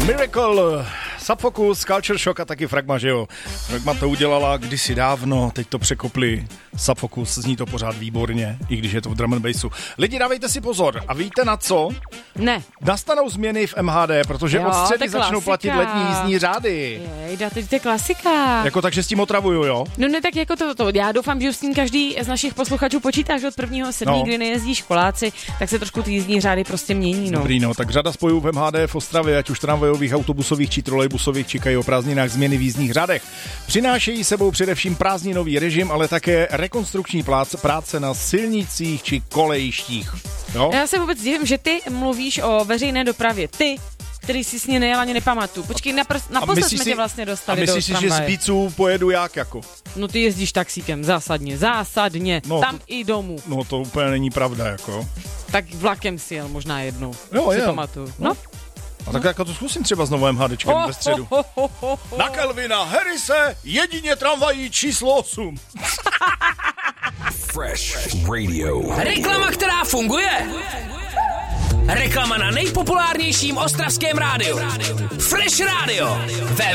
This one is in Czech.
Miracle, Subfocus, Culture Shock a taky Fragma, že jo? Fragma to udělala kdysi dávno, teď to překopli. Subfocus, zní to pořád výborně, i když je to v drum and bassu. Lidi, dávejte si pozor. A víte na co? Ne. Nastanou změny v MHD, protože od středy začnou platit letní jízdní řády. Jejda, teď to je klasika. Jako takže s tím otravuju, jo? No ne, tak jako to. Já doufám, že s tím každý z našich posluchačů počítá, že od 1.7., kdy nejezdí školáci, tak se trošku ty jízdní řády prostě mění, no. Dobrý, no, tak řada spojů v MHD v Ostravě, ať už tramvajových, autobusových či trolejbusových, čekají o prázdninách změny v jízdních řádech. Přinášejí sebou především prázdninový režim, ale také rekonstrukční práce na silnicích či kolejištích. Jo? Já se vůbec divím, že ty mluvíš o veřejné dopravě. Ty, který si s ní nejel ani nepamatuju. Počkej, naposled jsme tě vlastně dostali do tramvaje. A myslíš si, že z Bíců pojedu jak jako? No ty jezdíš taxíkem, zásadně. No, tam i domů. No to úplně není pravda, jako. Tak vlakem si jel možná jednou. Jo, si pamatuju. No. A tak jako to zkusím třeba s novým MHDčkem ve středu. Na Kelvina Harrise jedině tramvají číslo 8. Fresh Radio. Reklama, která funguje. Reklama na nejpopulárnějším ostravském rádiu. Fresh Radio.